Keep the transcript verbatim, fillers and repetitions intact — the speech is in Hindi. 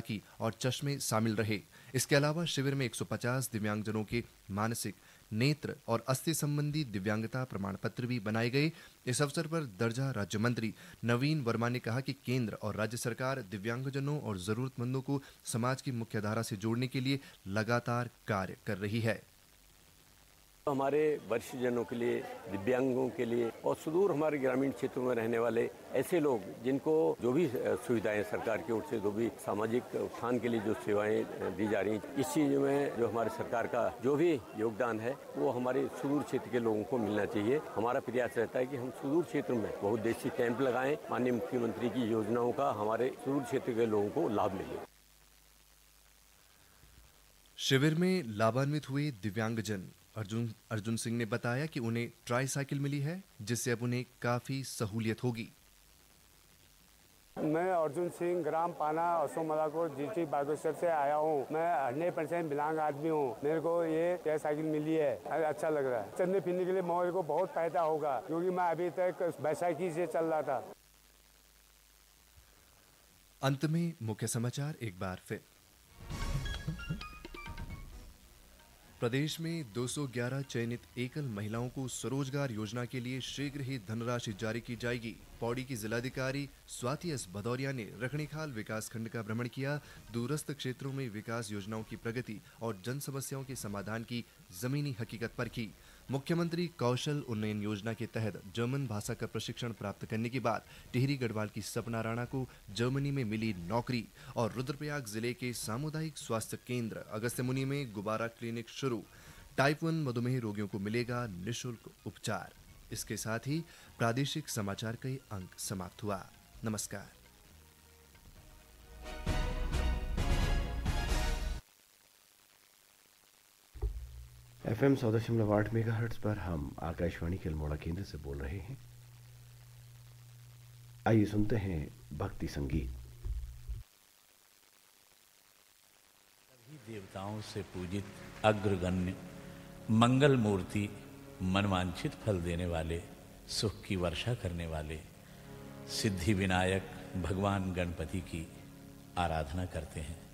चाकी और चश्मे शामिल रहे। इसके अलावा शिविर में एक सौ पचास दिव्यांगजनों के मानसिक, नेत्र और अस्थि संबंधी दिव्यांगता प्रमाण पत्र भी बनाए गए। इस अवसर पर दर्जा राज्य मंत्री नवीन वर्मा ने कहा कि केंद्र और राज्य सरकार दिव्यांगजनों और जरूरतमंदों को समाज की मुख्यधारा से जोड़ने के लिए लगातार कार्य कर रही है। हमारे वरिष्ठ जनों के लिए, दिव्यांगों के लिए और सुदूर हमारे ग्रामीण क्षेत्रों में रहने वाले ऐसे लोग जिनको जो भी सुविधाएं सरकार की ओर से, जो भी सामाजिक उत्थान के लिए जो सेवाएं दी जा रही हैं, इस चीज में जो हमारे सरकार का जो भी योगदान है वो हमारे सुदूर क्षेत्र के लोगों को मिलना चाहिए। हमारा प्रयास रहता है कि हम सुदूर क्षेत्र में बहुउद्देशीय कैंप लगाएं, माननीय मुख्यमंत्री की योजनाओं का हमारे सुदूर क्षेत्र के लोगों को लाभ मिले। शिविर में लाभान्वित हुए दिव्यांगजन अर्जुन अर्जुन सिंह ने बताया कि उन्हें ट्राई साइकिल मिली है, जिससे अब उन्हें काफी सहूलियत होगी। मैं अर्जुन सिंह, ग्राम पाना, असोमलापुर, डिस्ट्रिक्ट बागेश्वर से आया हूँ। मैं हंड्रेड परसेंट विकलांग आदमी हूँ। मेरे को ये ट्राई साइकिल मिली है, अच्छा लग रहा है। चलने फिरने के लिए मेरे को बहुत फायदा होगा, क्योंकि मैं अभी तक बैसाखी से चल रहा था। अंत में मुख्य समाचार एक बार फिर। प्रदेश में दो सौ ग्यारह चयनित एकल महिलाओं को स्वरोजगार योजना के लिए शीघ्र ही धनराशि जारी की जाएगी। पौड़ी की जिलाधिकारी स्वाति एस भदौरिया ने रखणीखाल विकास खंड का भ्रमण किया। दूरस्थ क्षेत्रों में विकास योजनाओं की प्रगति और जन समस्याओं के समाधान की जमीनी हकीकत परखी। मुख्यमंत्री कौशल उन्नयन योजना के तहत जर्मन भाषा का प्रशिक्षण प्राप्त करने के बाद टिहरी गढ़वाल की सपना राणा को जर्मनी में मिली नौकरी। और रुद्रप्रयाग जिले के सामुदायिक स्वास्थ्य केंद्र अगस्त्यमुनि में गुब्बारा क्लिनिक शुरू। टाइप वन मधुमेह रोगियों को मिलेगा निःशुल्क उपचार। इसके साथ ही प्रादेशिक समाचार का ये अंक समाप्त हुआ। नमस्कार। एफ एम सौ दशमलव आठ मेगा हर्ट्ज पर हम आकाशवाणी के अल्मोड़ा केंद्र से बोल रहे हैं। आइए सुनते हैं भक्ति संगीत। सभी देवताओं से पूजित अग्रगण्य मंगल मूर्ति, मनवांछित फल देने वाले, सुख की वर्षा करने वाले सिद्धि विनायक भगवान गणपति की आराधना करते हैं।